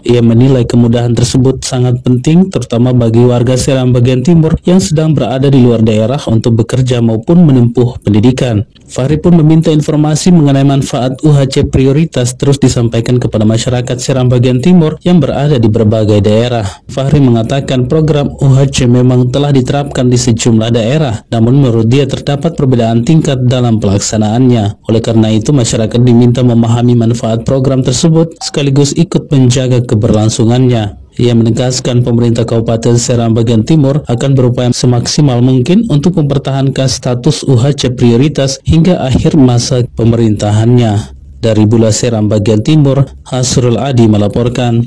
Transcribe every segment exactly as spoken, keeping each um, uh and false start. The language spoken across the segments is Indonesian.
Ia menilai kemudahan tersebut sangat penting terutama bagi warga Seram bagian timur yang sedang berada di luar daerah untuk bekerja maupun menempuh pendidikan. Fahri pun meminta informasi mengenai manfaat U H C prioritas terus disampaikan kepada masyarakat Seram bagian timur yang berada di berbagai daerah. Fahri mengatakan program U H C memang telah diterapkan di sejumlah daerah, namun menurut dia terdapat perbedaan tingkat dalam pelaksanaannya. Oleh karena itu, masyarakat diminta memahami manfaat program tersebut sekaligus ikut menjaga keberlangsungannya. Ia menegaskan pemerintah Kabupaten Seram bagian timur akan berupaya semaksimal mungkin untuk mempertahankan status U H C prioritas hingga akhir masa pemerintahannya. Dari Bula Seram bagian timur, Hasrul Adi melaporkan.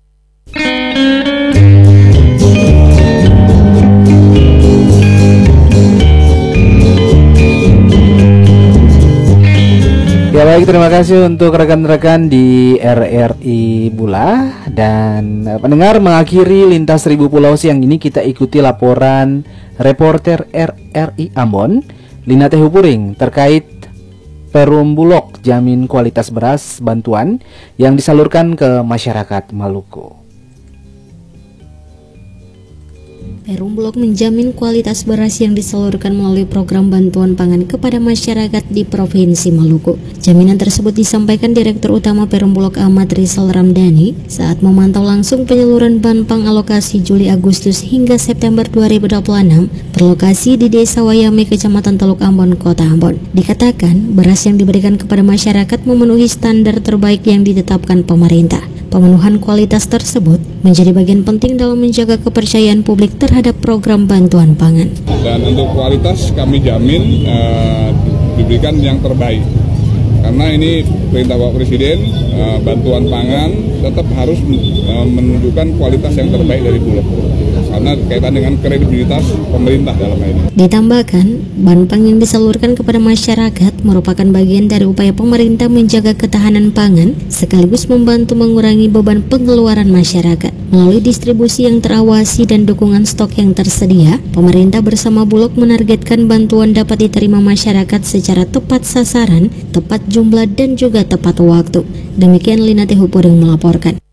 Ya baik, terima kasih untuk rekan-rekan di R R I Bula. Dan pendengar, mengakhiri Lintas Seribu Pulau siang ini kita ikuti laporan reporter R R I Ambon, Lina Tehupuring, terkait Perum Bulog jamin kualitas beras bantuan yang disalurkan ke masyarakat Maluku. Perum Bulog menjamin kualitas beras yang disalurkan melalui program bantuan pangan kepada masyarakat di Provinsi Maluku. Jaminan tersebut disampaikan Direktur Utama Perum Bulog Ahmad Rizal Ramdhani saat memantau langsung penyaluran bahan pang alokasi Juli Agustus hingga September dua ribu dua puluh enam berlokasi di Desa Wayame, Kecamatan Teluk Ambon, Kota Ambon. Dikatakan beras yang diberikan kepada masyarakat memenuhi standar terbaik yang ditetapkan pemerintah. Pemenuhan kualitas tersebut menjadi bagian penting dalam menjaga kepercayaan publik terhadap program bantuan pangan. Dan untuk kualitas kami jamin uh, diberikan yang terbaik. Karena ini perintah Bapak Presiden, uh, bantuan pangan tetap harus uh, menunjukkan kualitas yang terbaik dari Bulog. Karena kaitan dengan kredibilitas pemerintah dalam hal ini. Ditambahkan, bahan pang yang disalurkan kepada masyarakat merupakan bagian dari upaya pemerintah menjaga ketahanan pangan sekaligus membantu mengurangi beban pengeluaran masyarakat. Melalui distribusi yang terawasi dan dukungan stok yang tersedia, pemerintah bersama Bulog menargetkan bantuan dapat diterima masyarakat secara tepat sasaran, tepat jumlah dan juga tepat waktu. Demikian Lina Tehupuring melaporkan.